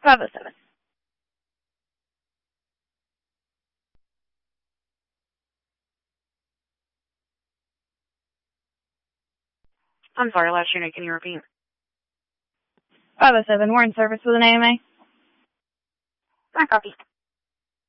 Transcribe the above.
507. I'm sorry, last unit, can you repeat? 507, we're in service with an AMA. I copy.